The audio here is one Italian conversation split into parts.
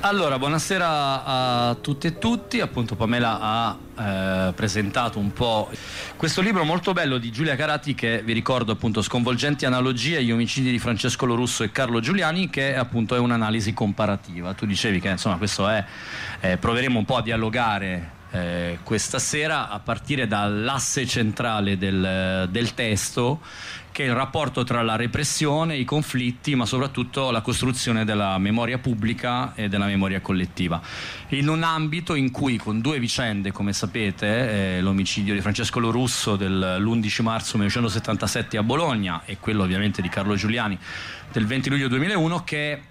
Allora, buonasera a tutte e tutti. Appunto Pamela ha presentato un po' questo libro molto bello di Giulia Carati, che vi ricordo appunto Sconvolgenti analogie, gli omicidi di Francesco Lorusso e Carlo Giuliani, che appunto è un'analisi comparativa. Tu dicevi che insomma questo è proveremo un po' a dialogare questa sera a partire dall'asse centrale del testo, che è il rapporto tra la repressione, i conflitti, ma soprattutto la costruzione della memoria pubblica e della memoria collettiva, in un ambito in cui, con due vicende, come sapete, l'omicidio di Francesco Lorusso dell'11 marzo 1977 a Bologna e quello ovviamente di Carlo Giuliani del 20 luglio 2001, che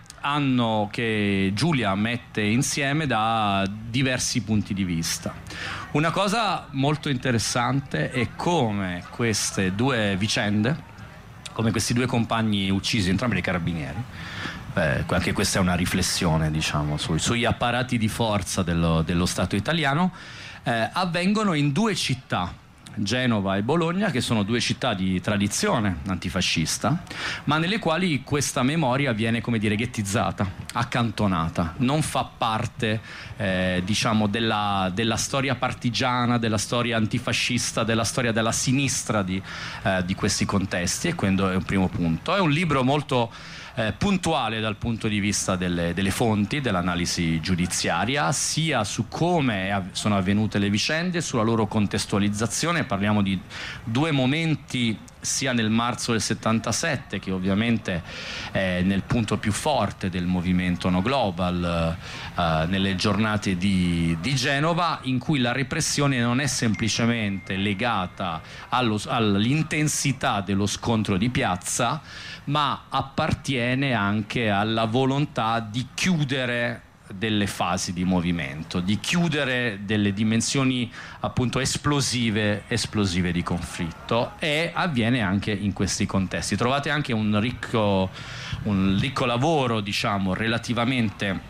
Giulia mette insieme da diversi punti di vista. Una cosa molto interessante è come queste due vicende, come questi due compagni uccisi, entrambi dei carabinieri, anche questa è una riflessione, diciamo, sugli apparati di forza dello Stato italiano, avvengono in due città, Genova e Bologna, che sono due città di tradizione antifascista, ma nelle quali questa memoria viene, come dire, ghettizzata, accantonata, non fa parte diciamo della storia partigiana, della storia antifascista, della storia della sinistra di questi contesti. E questo è un primo punto. È un libro molto puntuale dal punto di vista delle fonti, dell'analisi giudiziaria, sia su come sono avvenute le vicende, sulla loro contestualizzazione. Parliamo di due momenti, sia nel marzo del 77, che ovviamente è nel punto più forte del movimento No Global, nelle giornate di Genova, in cui la repressione non è semplicemente legata all'intensità dello scontro di piazza, ma appartiene anche alla volontà di chiudere delle fasi di movimento, di chiudere delle dimensioni appunto esplosive di conflitto, e avviene anche in questi contesti. Trovate anche un ricco lavoro, diciamo, relativamente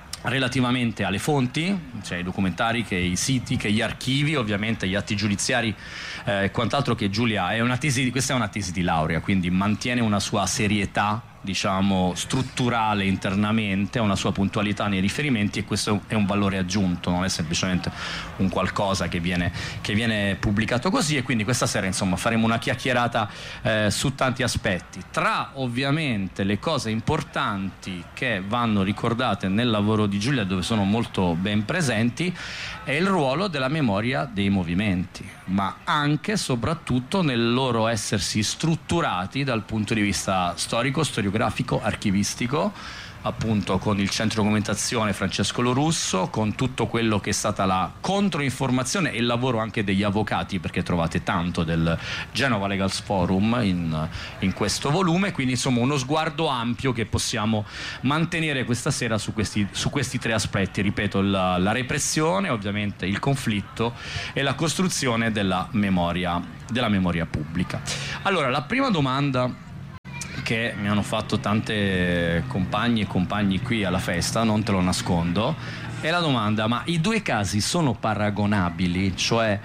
alle fonti, cioè i documentari, che i siti, che gli archivi, ovviamente gli atti giudiziari e quant'altro, che Giulia questa è una tesi di laurea, quindi mantiene una sua serietà, diciamo, strutturale internamente, una sua puntualità nei riferimenti, e questo è un valore aggiunto, non è semplicemente un qualcosa che viene pubblicato così. E quindi questa sera, insomma, faremo una chiacchierata su tanti aspetti, tra ovviamente le cose importanti che vanno ricordate nel lavoro di Giulia, dove sono molto ben presenti, è il ruolo della memoria dei movimenti, ma anche e soprattutto nel loro essersi strutturati dal punto di vista storico, storiografico, archivistico, appunto con il centro documentazione Francesco Lorusso, con tutto quello che è stata la controinformazione e il lavoro anche degli avvocati, perché trovate tanto del Genova Legal Forum in questo volume. Quindi insomma uno sguardo ampio che possiamo mantenere questa sera su questi tre aspetti, ripeto, la repressione, ovviamente il conflitto e la costruzione della memoria pubblica. Allora, la prima domanda che mi hanno fatto tante compagne e compagni qui alla festa, non te lo nascondo, è la domanda: ma i due casi sono paragonabili? Cioè,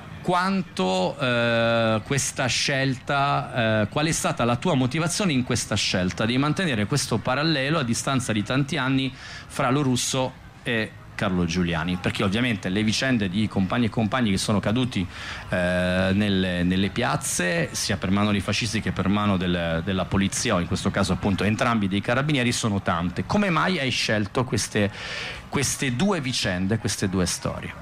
quanto questa scelta, qual è stata la tua motivazione in questa scelta di mantenere questo parallelo a distanza di tanti anni fra Lorusso e Carlo Giuliani? Perché ovviamente le vicende di compagni e compagni che sono caduti nelle piazze, sia per mano dei fascisti che per mano della polizia, o in questo caso appunto entrambi dei carabinieri, sono tante. Come mai hai scelto queste due vicende, queste due storie?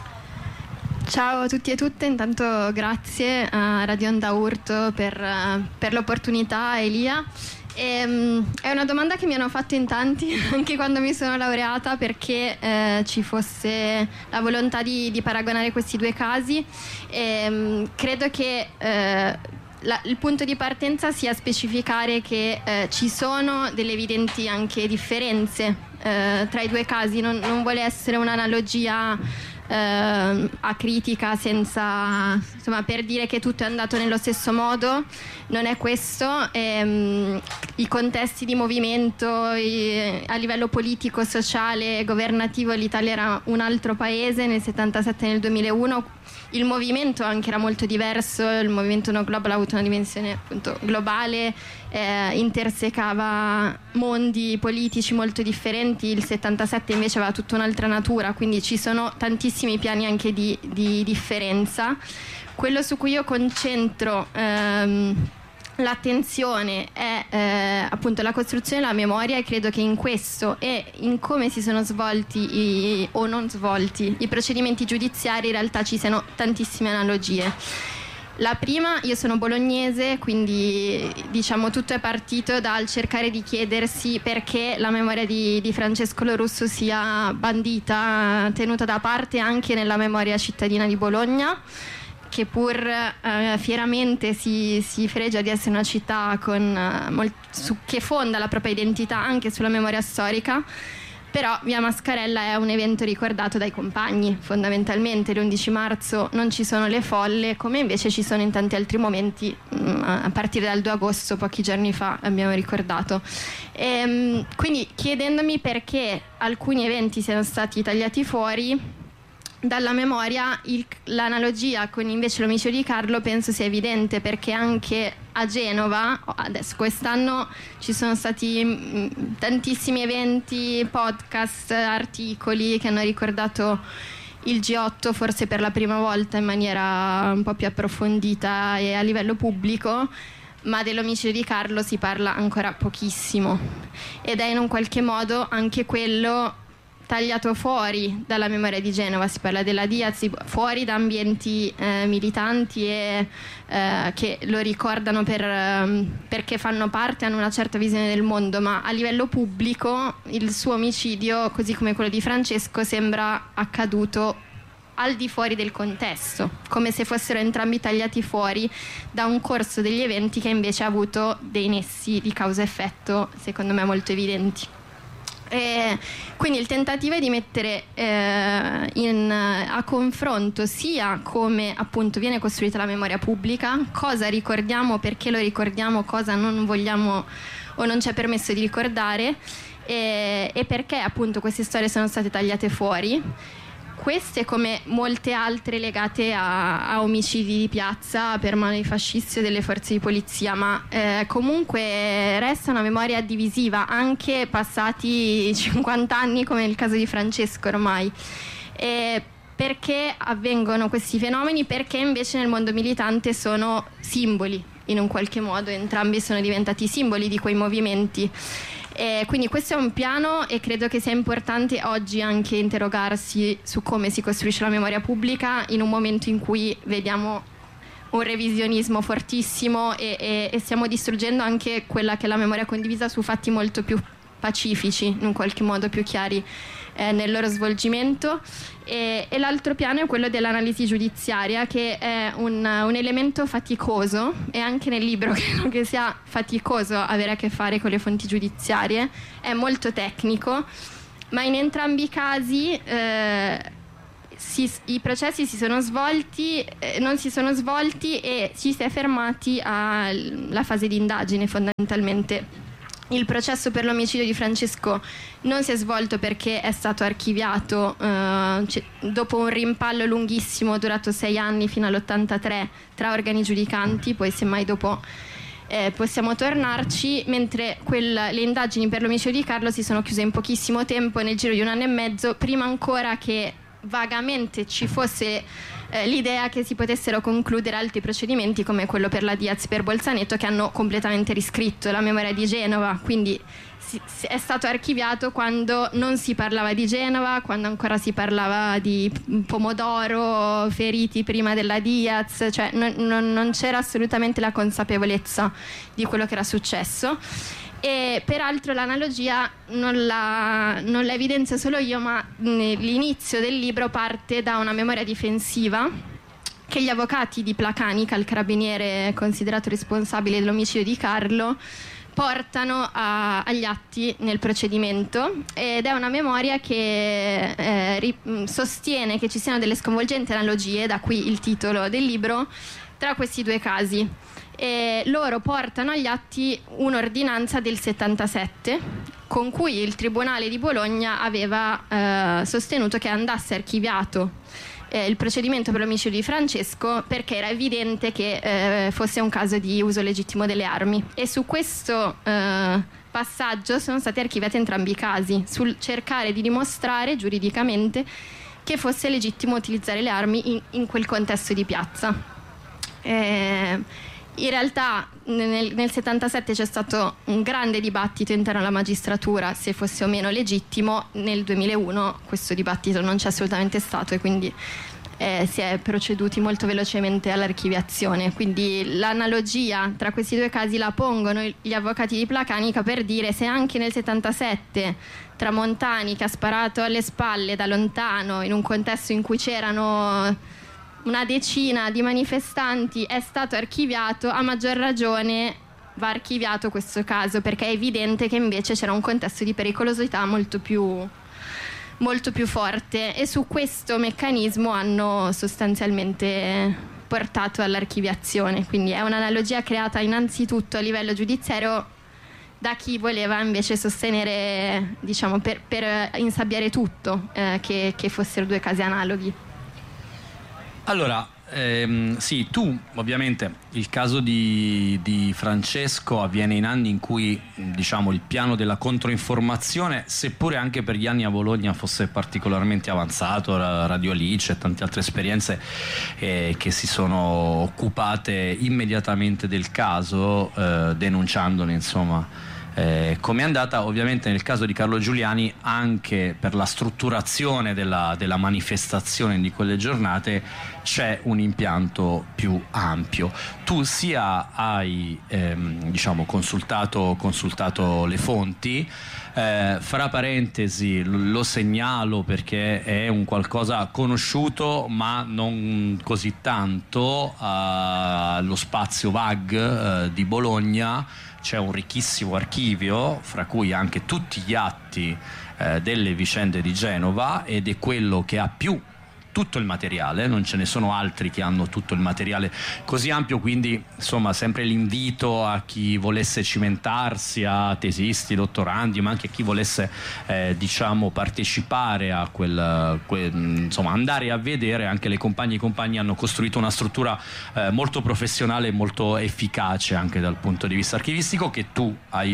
Ciao a tutti e tutte, intanto grazie a Radio Onda Urto per l'opportunità, Elia. È una domanda che mi hanno fatto in tanti anche quando mi sono laureata, perché ci fosse la volontà di paragonare questi due casi. Credo che il punto di partenza sia specificare che ci sono delle evidenti anche differenze tra i due casi. Non vuole essere un'analogia acritica, senza, insomma, per dire che tutto è andato nello stesso modo. Non è questo. I contesti di movimento a livello politico, sociale, governativo, l'Italia era un altro paese nel 77 e nel 2001. Il movimento anche era molto diverso. Il movimento No Global ha avuto una dimensione appunto globale intersecava mondi politici molto differenti. Il 77 invece aveva tutta un'altra natura, quindi ci sono tantissimi piani anche di differenza. Quello su cui io concentro l'attenzione è appunto la costruzione della memoria, e credo che in questo e in come si sono svolti o non svolti i procedimenti giudiziari in realtà ci siano tantissime analogie. La prima, io sono bolognese, quindi diciamo tutto è partito dal cercare di chiedersi perché la memoria di Francesco Lorusso sia bandita, tenuta da parte anche nella memoria cittadina di Bologna, che pur fieramente si fregia di essere una città che fonda la propria identità anche sulla memoria storica. Però Via Mascarella è un evento ricordato dai compagni, fondamentalmente. L'11 marzo non ci sono le folle, come invece ci sono in tanti altri momenti, a partire dal 2 agosto, pochi giorni fa, abbiamo ricordato. Quindi chiedendomi perché alcuni eventi siano stati tagliati fuori dalla memoria, l'analogia con invece l'omicidio di Carlo penso sia evidente, perché anche a Genova adesso quest'anno ci sono stati tantissimi eventi, podcast, articoli che hanno ricordato il G8 forse per la prima volta in maniera un po' più approfondita e a livello pubblico, ma dell'omicidio di Carlo si parla ancora pochissimo, ed è in un qualche modo anche quello tagliato fuori dalla memoria di Genova. Si parla della Diaz fuori da ambienti militanti e che lo ricordano perché fanno parte, hanno una certa visione del mondo, ma a livello pubblico il suo omicidio, così come quello di Francesco, sembra accaduto al di fuori del contesto, come se fossero entrambi tagliati fuori da un corso degli eventi che invece ha avuto dei nessi di causa-effetto secondo me molto evidenti. Quindi il tentativo è di mettere a confronto sia come appunto viene costruita la memoria pubblica, cosa ricordiamo, perché lo ricordiamo, cosa non vogliamo o non ci è permesso di ricordare, e perché appunto queste storie sono state tagliate fuori. Queste, come molte altre legate a omicidi di piazza per mano di fascisti o delle forze di polizia, ma comunque resta una memoria divisiva anche passati 50 anni, come nel caso di Francesco ormai. Perché avvengono questi fenomeni? Perché invece nel mondo militante sono simboli, in un qualche modo entrambi sono diventati simboli di quei movimenti. Quindi questo è un piano, e credo che sia importante oggi anche interrogarsi su come si costruisce la memoria pubblica in un momento in cui vediamo un revisionismo fortissimo e stiamo distruggendo anche quella che è la memoria condivisa su fatti molto più pacifici, in un qualche modo più chiari nel loro svolgimento. E l'altro piano è quello dell'analisi giudiziaria, che è un elemento faticoso, e anche nel libro credo che sia faticoso avere a che fare con le fonti giudiziarie, è molto tecnico, ma in entrambi i casi i processi si sono svolti, non si sono svolti, e ci si è fermati alla fase di indagine fondamentalmente. Il processo per l'omicidio di Francesco non si è svolto perché è stato archiviato dopo un rimpallo lunghissimo durato 6 anni fino all'83 tra organi giudicanti, poi semmai dopo possiamo tornarci, mentre le indagini per l'omicidio di Carlo si sono chiuse in pochissimo tempo, nel giro di 1 anno e mezzo, prima ancora che vagamente ci fosse l'idea che si potessero concludere altri procedimenti come quello per la Diaz, per Bolzaneto, che hanno completamente riscritto la memoria di Genova. Quindi è stato archiviato quando non si parlava di Genova, quando ancora si parlava di pomodoro feriti prima della Diaz, cioè non c'era assolutamente la consapevolezza di quello che era successo. E peraltro l'analogia non la evidenzio solo io, ma l'inizio del libro parte da una memoria difensiva che gli avvocati di Placanica, il carabiniere considerato responsabile dell'omicidio di Carlo, portano agli atti nel procedimento, ed è una memoria che sostiene che ci siano delle sconvolgenti analogie, da qui il titolo del libro, tra questi due casi. E loro portano agli atti un'ordinanza del 77 con cui il Tribunale di Bologna aveva sostenuto che andasse archiviato il procedimento per l'omicidio di Francesco, perché era evidente che fosse un caso di uso legittimo delle armi, e su questo passaggio sono stati archiviati entrambi i casi, sul cercare di dimostrare giuridicamente che fosse legittimo utilizzare le armi in quel contesto di piazza. In realtà nel 77 c'è stato un grande dibattito interno alla magistratura se fosse o meno legittimo. Nel 2001 questo dibattito non c'è assolutamente stato, e quindi si è proceduti molto velocemente all'archiviazione. Quindi l'analogia tra questi due casi la pongono gli avvocati di Placanica per dire: se anche nel 77 Tramontani, che ha sparato alle spalle da lontano in un contesto in cui c'erano una decina di manifestanti, è stato archiviato, a maggior ragione va archiviato questo caso, perché è evidente che invece c'era un contesto di pericolosità molto più forte, e su questo meccanismo hanno sostanzialmente portato all'archiviazione. Quindi è un'analogia creata innanzitutto a livello giudiziario da chi voleva invece sostenere, diciamo, per insabbiare tutto, che fossero due casi analoghi. Allora, sì, tu ovviamente il caso di Francesco avviene in anni in cui, diciamo, il piano della controinformazione, seppure anche per gli anni a Bologna fosse particolarmente avanzato, Radio Alice e tante altre esperienze che si sono occupate immediatamente del caso, denunciandone, insomma, come è andata. Ovviamente nel caso di Carlo Giuliani, anche per la strutturazione della manifestazione di quelle giornate, c'è un impianto più ampio. Tu sia hai diciamo consultato le fonti, fra parentesi lo segnalo perché è un qualcosa conosciuto ma non così tanto, allo spazio VAG di Bologna c'è un ricchissimo archivio, fra cui anche tutti gli atti delle vicende di Genova, ed è quello che ha più tutto il materiale, non ce ne sono altri che hanno tutto il materiale così ampio. Quindi insomma sempre l'invito a chi volesse cimentarsi, a tesisti, dottorandi, ma anche a chi volesse diciamo partecipare a insomma andare a vedere. Anche le compagne e compagni hanno costruito una struttura molto professionale e molto efficace anche dal punto di vista archivistico, che tu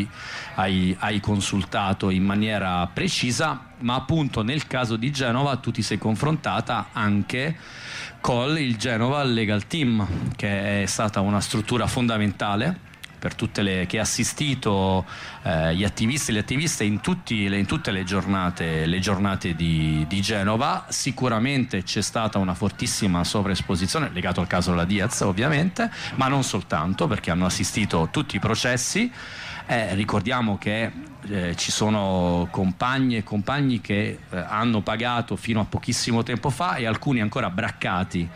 hai consultato in maniera precisa. Ma appunto nel caso di Genova tu ti sei confrontata anche con il Genova Legal Team, che è stata una struttura fondamentale per che ha assistito gli attivisti e le attiviste in tutte le giornate di Genova. Sicuramente c'è stata una fortissima sovraesposizione legato al caso La Diaz, ovviamente, ma non soltanto, perché hanno assistito tutti i processi. Ricordiamo che ci sono compagne e compagni che hanno pagato fino a pochissimo tempo fa, e alcuni ancora braccati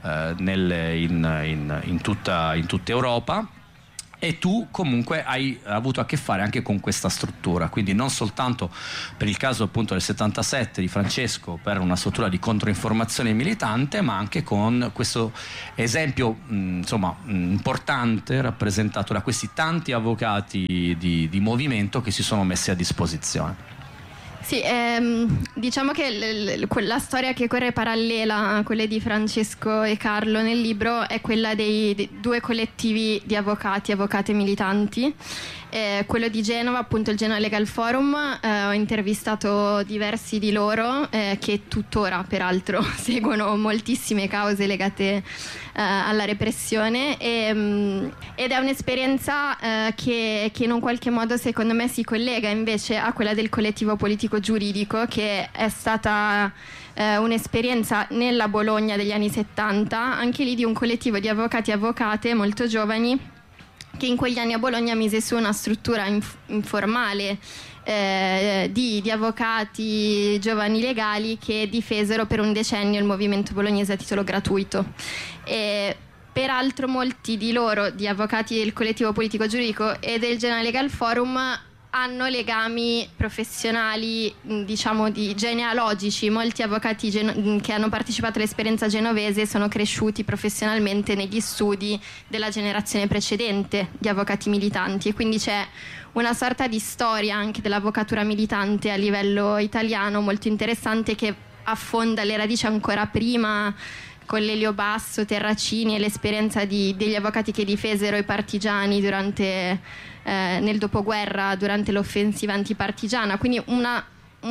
in tutta Europa. E tu comunque hai avuto a che fare anche con questa struttura, quindi non soltanto per il caso appunto del 77 di Francesco, per una struttura di controinformazione militante, ma anche con questo esempio insomma importante rappresentato da questi tanti avvocati di movimento che si sono messi a disposizione. Sì, diciamo che la storia che corre parallela a quelle di Francesco e Carlo nel libro è quella dei due collettivi di avvocate militanti. Quello di Genova, appunto il Genova Legal Forum, ho intervistato diversi di loro che tuttora peraltro seguono moltissime cause legate alla repressione, ed è un'esperienza che in un qualche modo secondo me si collega invece a quella del collettivo politico giuridico, che è stata un'esperienza nella Bologna degli anni 70, anche lì di un collettivo di avvocati e avvocate molto giovani, che in quegli anni a Bologna mise su una struttura informale di avvocati giovani legali che difesero per un decennio il movimento bolognese a titolo gratuito. E peraltro molti di loro, di avvocati del collettivo politico giuridico e del Genova Legal Forum, hanno legami professionali, diciamo genealogici. Molti avvocati che hanno partecipato all'esperienza genovese sono cresciuti professionalmente negli studi della generazione precedente di avvocati militanti, e quindi c'è una sorta di storia anche dell'avvocatura militante a livello italiano molto interessante, che affonda le radici ancora prima con l'Elio Basso, Terracini e l'esperienza degli avvocati che difesero i partigiani nel dopoguerra durante l'offensiva antipartigiana, quindi una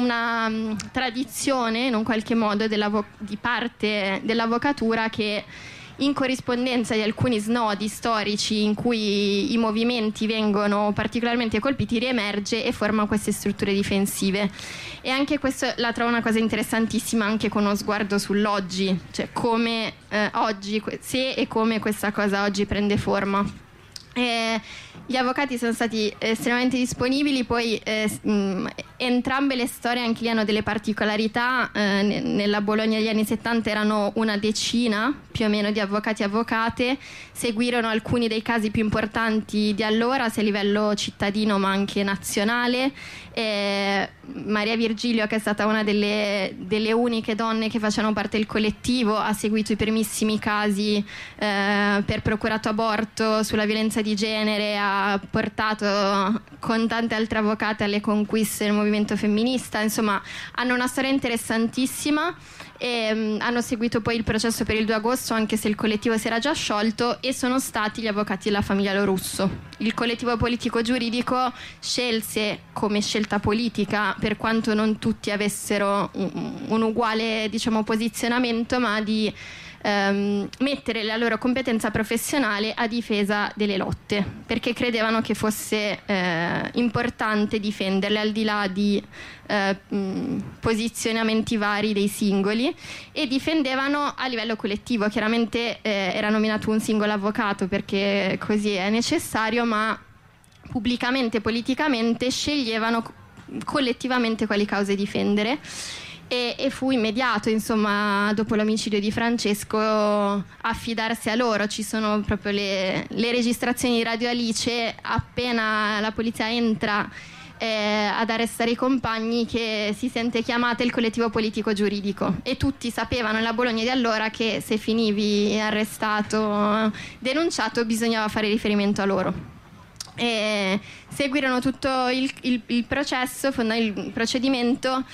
tradizione in un qualche modo di parte dell'avvocatura che, in corrispondenza di alcuni snodi storici in cui i movimenti vengono particolarmente colpiti, riemerge e forma queste strutture difensive. E anche questo la trovo una cosa interessantissima, anche con uno sguardo sull'oggi, cioè come oggi, se e come questa cosa oggi prende forma. Gli avvocati sono stati estremamente disponibili, poi entrambe le storie anche lì hanno delle particolarità. Nella Bologna degli anni 70 erano una decina più o meno di avvocati e avvocate, seguirono alcuni dei casi più importanti di allora, sia a livello cittadino ma anche nazionale. Maria Virgilio, che è stata una delle uniche donne che facevano parte del collettivo, ha seguito i primissimi casi per procurato aborto, sulla violenza di genere, ha portato con tante altre avvocate alle conquiste del movimento femminista. Insomma, hanno una storia interessantissima e hanno seguito poi il processo per il 2 agosto, anche se il collettivo si era già sciolto, e sono stati gli avvocati della famiglia Lorusso. Il collettivo politico giuridico scelse come scelta politica, per quanto non tutti avessero un uguale, diciamo, posizionamento, ma di mettere la loro competenza professionale a difesa delle lotte, perché credevano che fosse importante difenderle al di là di posizionamenti vari dei singoli, e difendevano a livello collettivo. Chiaramente era nominato un singolo avvocato perché così è necessario, ma pubblicamente, politicamente sceglievano collettivamente quali cause difendere. E fu immediato, insomma, dopo l'omicidio di Francesco, affidarsi a loro. Ci sono proprio le registrazioni di Radio Alice, appena la polizia entra ad arrestare i compagni, che si sente chiamata il collettivo politico giuridico, e tutti sapevano nella Bologna di allora che se finivi arrestato, denunciato, bisognava fare riferimento a loro. E seguirono tutto il processo, il procedimento,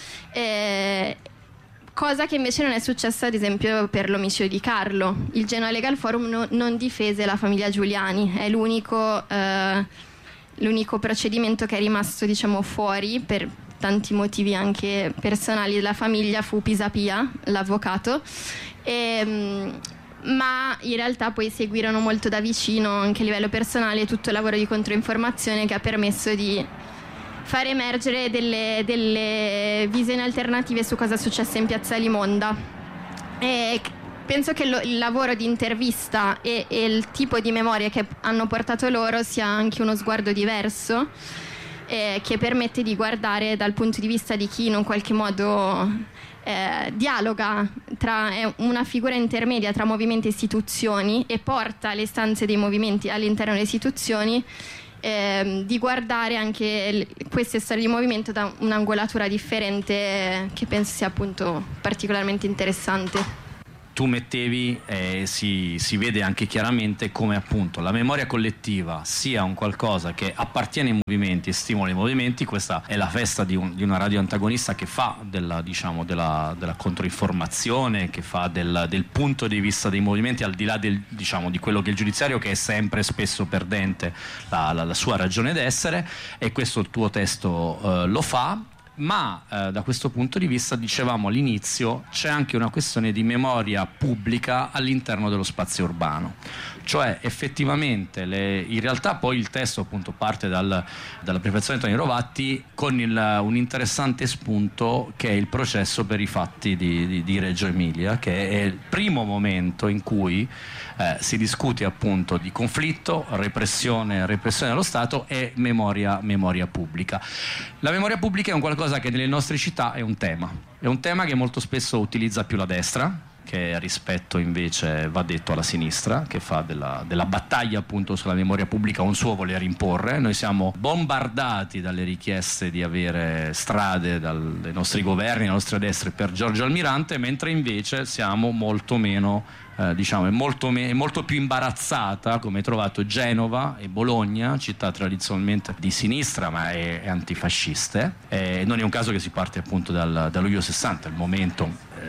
cosa che invece non è successa ad esempio per l'omicidio di Carlo. Il Genoa Legal Forum non difese la famiglia Giuliani, è l'unico procedimento che è rimasto, diciamo, fuori per tanti motivi anche personali della famiglia. Fu Pisapia, l'avvocato, ma in realtà poi seguirono molto da vicino, anche a livello personale, tutto il lavoro di controinformazione che ha permesso di far emergere delle visioni alternative su cosa successe in piazza Limonda. E penso che il lavoro di intervista e il tipo di memoria che hanno portato loro sia anche uno sguardo diverso, che permette di guardare dal punto di vista di chi in un qualche modo dialoga, è una figura intermedia tra movimenti e istituzioni, e porta le istanze dei movimenti all'interno delle istituzioni, di guardare anche queste storie di movimento da un'angolatura differente, che penso sia appunto particolarmente interessante. Tu mettevi, si vede anche chiaramente come appunto la memoria collettiva sia un qualcosa che appartiene ai movimenti e stimola i movimenti. Questa è la festa di una radio antagonista che fa della controinformazione, che fa del punto di vista dei movimenti, al di là di quello che è il giudiziario, che è sempre spesso perdente la sua ragione d'essere, e questo il tuo testo lo fa. Ma da questo punto di vista, dicevamo all'inizio, c'è anche una questione di memoria pubblica all'interno dello spazio urbano. Cioè effettivamente in realtà poi il testo appunto parte dalla prefazione di Antonio Rovatti con un interessante spunto, che è il processo per i fatti di Reggio Emilia, che è il primo momento in cui si discute appunto di conflitto, repressione dello Stato e memoria pubblica. La memoria pubblica è un qualcosa che nelle nostre città è un tema che molto spesso utilizza più la destra, che rispetto invece, va detto, alla sinistra, che fa della battaglia appunto sulla memoria pubblica un suo voler imporre. Noi siamo bombardati dalle richieste di avere strade dai nostri governi, dalle nostre destre, per Giorgio Almirante, mentre invece siamo molto meno, è molto più imbarazzata, come hai trovato, Genova e Bologna, città tradizionalmente di sinistra ma è antifasciste. Non è un caso che si parte appunto dallo Luglio 60, il momento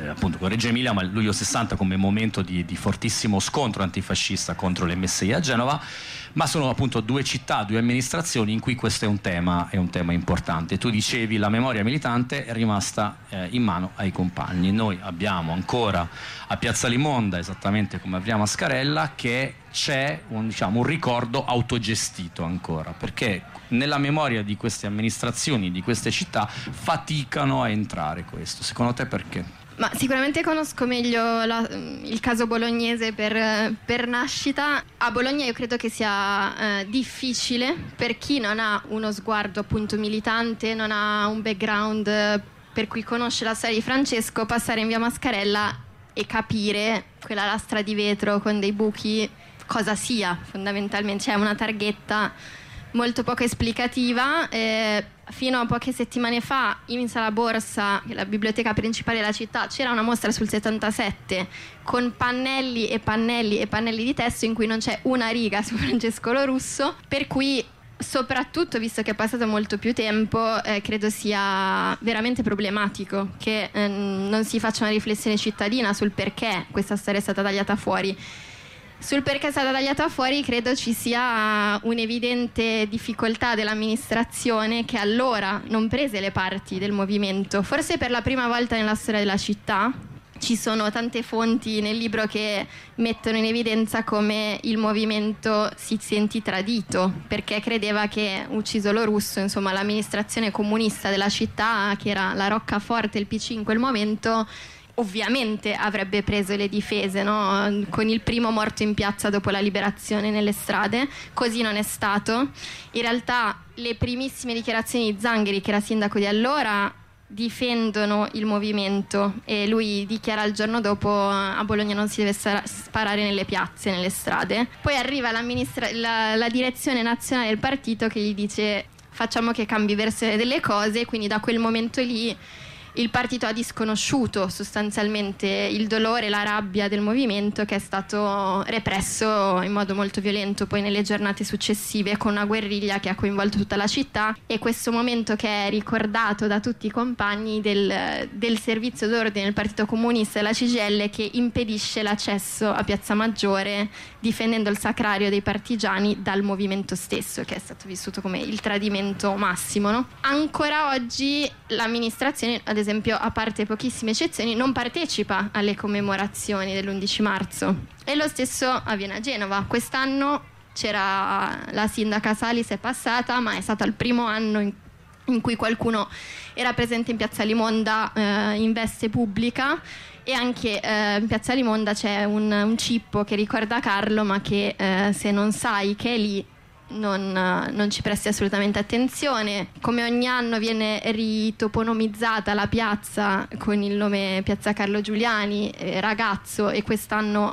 appunto con Reggio Emilia, ma il luglio 60 come momento di fortissimo scontro antifascista contro le MSI a Genova, ma sono appunto due città, due amministrazioni in cui questo è un tema importante. Tu dicevi la memoria militante è rimasta in mano ai compagni. Noi abbiamo ancora a Piazza Limonda, esattamente come abbiamo a Scarella, che c'è un ricordo autogestito ancora, perché nella memoria di queste amministrazioni, di queste città, faticano a entrare questo. Secondo te perché? Ma sicuramente conosco meglio il caso bolognese per nascita. A Bologna io credo che sia difficile per chi non ha uno sguardo appunto militante, non ha un background per cui conosce la storia di Francesco, passare in via Mascarella e capire quella lastra di vetro con dei buchi cosa sia fondamentalmente. C'è una targhetta molto poco esplicativa. Fino a poche settimane fa in Sala Borsa, la biblioteca principale della città, c'era una mostra sul 77 con pannelli e pannelli e pannelli di testo in cui non c'è una riga su Francesco Lorusso, per cui soprattutto visto che è passato molto più tempo, credo sia veramente problematico che non si faccia una riflessione cittadina sul perché questa storia è stata tagliata fuori. Sul perché è stata tagliata fuori credo ci sia un'evidente difficoltà dell'amministrazione, che allora non prese le parti del movimento. Forse per la prima volta nella storia della città ci sono tante fonti nel libro che mettono in evidenza come il movimento si sentì tradito, perché credeva che, ucciso Lorusso, insomma, l'amministrazione comunista della città, che era la roccaforte, il PC in quel momento, ovviamente avrebbe preso le difese, no? Con il primo morto in piazza dopo la liberazione nelle strade. Così non è stato. In realtà le primissime dichiarazioni di Zangheri, che era sindaco di allora, difendono il movimento, e lui dichiara il giorno dopo: a Bologna non si deve sparare nelle piazze, nelle strade. Poi arriva la direzione nazionale del partito che gli dice: facciamo che cambi versione delle cose. Quindi da quel momento lì il partito ha disconosciuto sostanzialmente il dolore, la rabbia del movimento, che è stato represso in modo molto violento poi nelle giornate successive, con una guerriglia che ha coinvolto tutta la città. E questo momento, che è ricordato da tutti i compagni del servizio d'ordine del Partito Comunista e della CGIL, che impedisce l'accesso a Piazza Maggiore, difendendo il sacrario dei partigiani dal movimento stesso, che è stato vissuto come il tradimento massimo, no? Ancora oggi l'amministrazione, ad esempio, a parte pochissime eccezioni, non partecipa alle commemorazioni dell'11 marzo. E lo stesso avviene a Genova. Quest'anno c'era la sindaca Salis, è passata, ma è stato il primo anno in cui qualcuno era presente in Piazza Limonda in veste pubblica. E anche in Piazza Limonda c'è un cippo che ricorda Carlo, ma che se non sai che è lì non ci presti assolutamente attenzione. Come ogni anno viene ritoponomizzata la piazza con il nome Piazza Carlo Giuliani, ragazzo, e quest'anno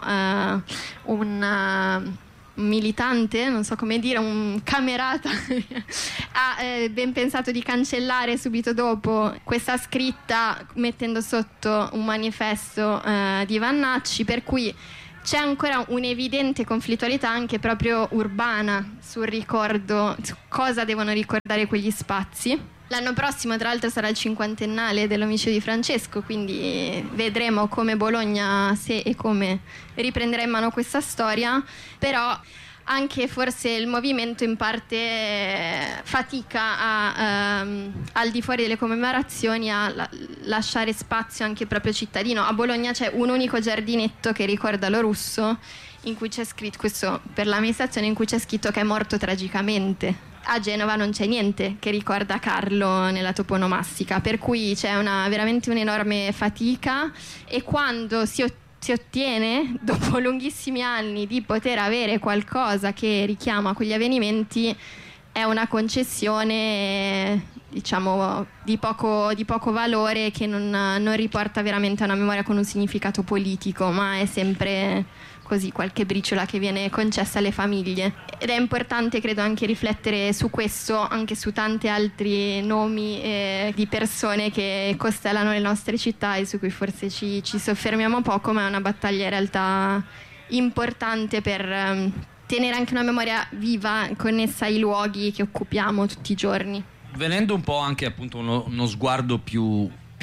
un militante, non so come dire, un camerata ha ben pensato di cancellare subito dopo questa scritta, mettendo sotto un manifesto di Vannacci, per cui c'è ancora un'evidente conflittualità anche proprio urbana sul ricordo, su cosa devono ricordare quegli spazi. L'anno prossimo, tra l'altro, sarà il 50ennale dell'omicidio di Francesco, quindi vedremo come Bologna, se e come riprenderà in mano questa storia. Però anche forse il movimento in parte fatica al di fuori delle commemorazioni a lasciare spazio anche proprio cittadino. A Bologna c'è un unico giardinetto che ricorda Lorusso, in cui c'è scritto, questo per l'amministrazione, in cui c'è scritto che è morto tragicamente. A Genova non c'è niente che ricorda Carlo nella toponomastica, per cui c'è veramente un'enorme fatica. E quando si ottiene, dopo lunghissimi anni, di poter avere qualcosa che richiama quegli avvenimenti, è una concessione, diciamo, di poco valore, che non riporta veramente a una memoria con un significato politico, ma è sempre così, qualche briciola che viene concessa alle famiglie. Ed è importante, credo, anche riflettere su questo, anche su tanti altri nomi di persone che costellano le nostre città e su cui forse ci soffermiamo poco, ma è una battaglia in realtà importante per tenere anche una memoria viva, connessa ai luoghi che occupiamo tutti i giorni. Venendo un po' anche appunto uno sguardo più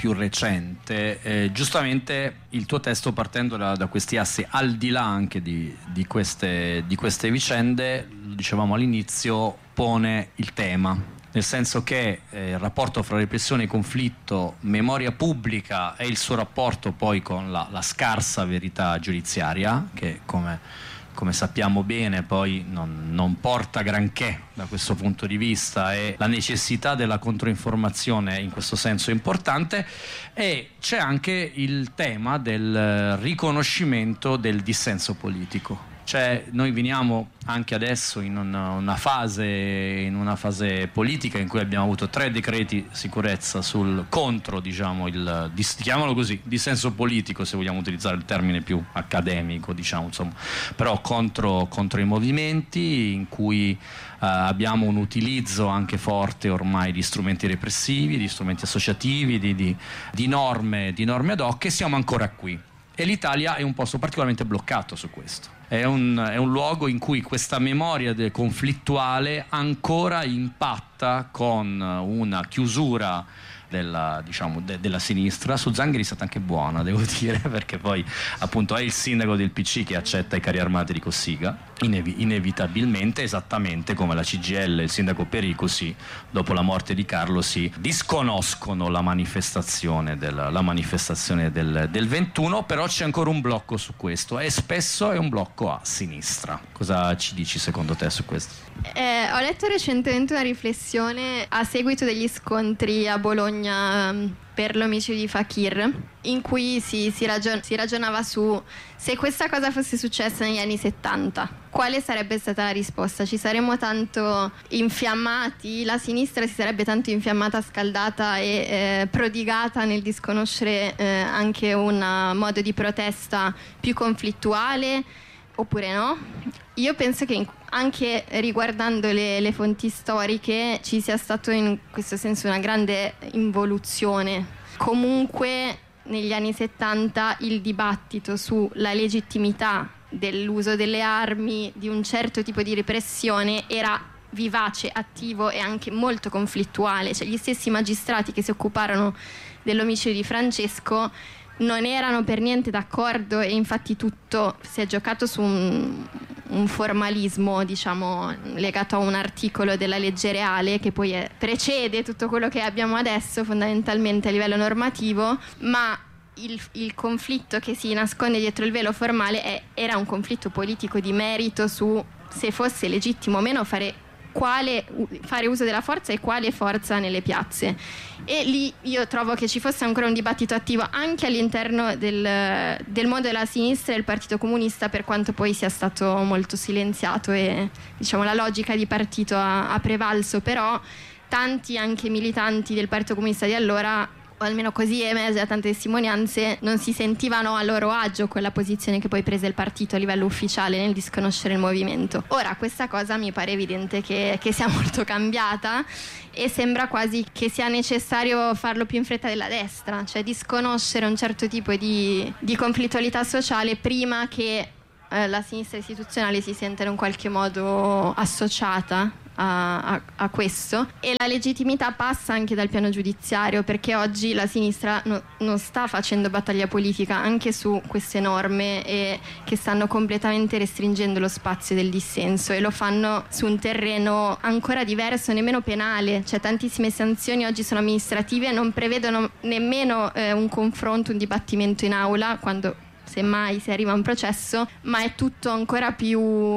più recente. Giustamente il tuo testo, partendo da questi assi, al di là anche di queste vicende, lo dicevamo all'inizio, pone il tema, nel senso che il rapporto fra repressione e conflitto, memoria pubblica e il suo rapporto poi con la scarsa verità giudiziaria, che come sappiamo bene poi non porta granché da questo punto di vista, e la necessità della controinformazione in questo senso è importante. E c'è anche il tema del riconoscimento del dissenso politico. Cioè, noi veniamo anche adesso in una fase politica in cui abbiamo avuto 3 decreti sicurezza contro, diciamo, chiamalo così, dissenso politico, se vogliamo utilizzare il termine più accademico, diciamo, insomma, però contro i movimenti, in cui abbiamo un utilizzo anche forte ormai di strumenti repressivi, di strumenti associativi, di norme ad hoc, e siamo ancora qui. E l'Italia è un posto particolarmente bloccato su questo. È un luogo in cui questa memoria conflittuale ancora impatta con una chiusura della sinistra. Su Zangheri è stata anche buona, devo dire, perché poi appunto è il sindaco del PC che accetta i carri armati di Cossiga, inevitabilmente, esattamente come la CGIL e il sindaco Perico, dopo la morte di Carlo, si disconoscono la manifestazione del 21, però c'è ancora un blocco su questo, e spesso è un blocco a sinistra. Cosa ci dici secondo te su questo? Ho letto recentemente una riflessione a seguito degli scontri a Bologna per l'omicidio di Fakir, in cui si ragionava su se questa cosa fosse successa negli anni 70, quale sarebbe stata la risposta? Ci saremmo tanto infiammati, la sinistra si sarebbe tanto infiammata, scaldata e prodigata nel disconoscere anche un modo di protesta più conflittuale, oppure no? Io penso che anche riguardando le fonti storiche ci sia stato in questo senso una grande involuzione. Comunque negli anni 70 il dibattito sulla legittimità dell'uso delle armi, di un certo tipo di repressione, era vivace, attivo e anche molto conflittuale. Cioè, gli stessi magistrati che si occuparono dell'omicidio di Francesco non erano per niente d'accordo, e infatti tutto si è giocato su un formalismo, diciamo, legato a un articolo della legge reale che poi precede tutto quello che abbiamo adesso fondamentalmente a livello normativo, ma il conflitto che si nasconde dietro il velo formale era un conflitto politico di merito su se fosse legittimo o meno fare uso della forza e quale forza nelle piazze. E lì io trovo che ci fosse ancora un dibattito attivo anche all'interno del mondo della sinistra e del Partito Comunista, per quanto poi sia stato molto silenziato e, diciamo, la logica di partito ha prevalso. Però tanti anche militanti del Partito Comunista di allora, o almeno così è emerge da tante testimonianze, non si sentivano a loro agio con la posizione che poi prese il partito a livello ufficiale nel disconoscere il movimento. Ora questa cosa mi pare evidente che sia molto cambiata, e sembra quasi che sia necessario farlo più in fretta della destra, cioè disconoscere un certo tipo di conflittualità sociale prima che la sinistra istituzionale si senta in un qualche modo associata a questo. E la legittimità passa anche dal piano giudiziario, perché oggi la sinistra non sta facendo battaglia politica anche su queste norme, e che stanno completamente restringendo lo spazio del dissenso, e lo fanno su un terreno ancora diverso, nemmeno penale. Cioè tantissime sanzioni oggi sono amministrative, non prevedono nemmeno un confronto, un dibattimento in aula quando semmai si arriva a un processo, ma è tutto ancora più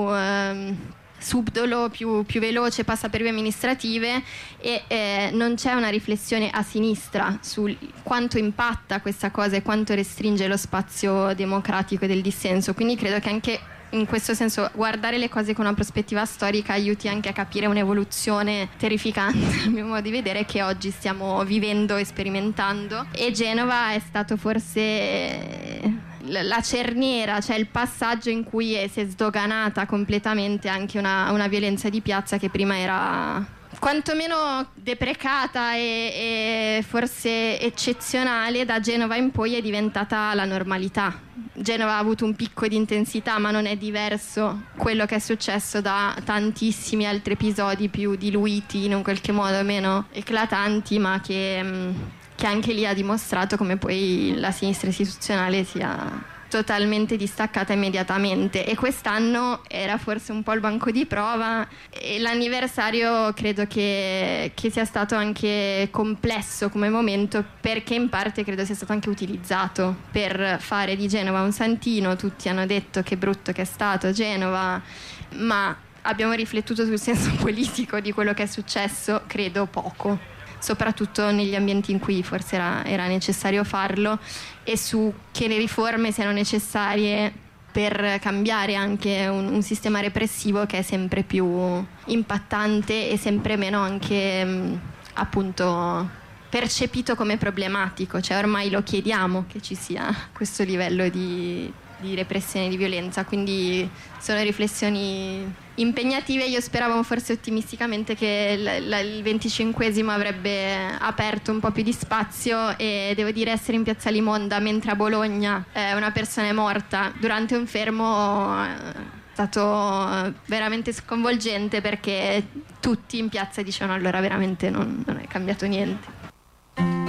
subdolo, più veloce, passa per vie amministrative, e non c'è una riflessione a sinistra su quanto impatta questa cosa e quanto restringe lo spazio democratico e del dissenso. Quindi credo che anche in questo senso guardare le cose con una prospettiva storica aiuti anche a capire un'evoluzione terrificante, al mio modo di vedere, che oggi stiamo vivendo e sperimentando. E Genova è stato forse la cerniera, cioè il passaggio in cui si è sdoganata completamente anche una violenza di piazza che prima era quantomeno deprecata e forse eccezionale. Da Genova in poi è diventata la normalità. Genova ha avuto un picco di intensità, ma non è diverso quello che è successo da tantissimi altri episodi più diluiti, in un qualche modo meno eclatanti, ma che che anche lì ha dimostrato come poi la sinistra istituzionale sia totalmente distaccata immediatamente, e quest'anno era forse un po' il banco di prova, e l'anniversario credo che sia stato anche complesso come momento, perché in parte credo sia stato anche utilizzato per fare di Genova un santino. Tutti hanno detto che brutto che è stato Genova, ma abbiamo riflettuto sul senso politico di quello che è successo? Credo poco, soprattutto negli ambienti in cui forse era necessario farlo, e su che le riforme siano necessarie per cambiare anche un sistema repressivo che è sempre più impattante e sempre meno anche appunto percepito come problematico. Cioè ormai lo chiediamo che ci sia questo livello di repressione, di violenza, quindi sono riflessioni impegnative. Io speravo forse ottimisticamente che il 25esimo avrebbe aperto un po' più di spazio, e devo dire, essere in piazza Limonda mentre a Bologna una persona è morta durante un fermo è stato veramente sconvolgente, perché tutti in piazza dicevano allora veramente non è cambiato niente.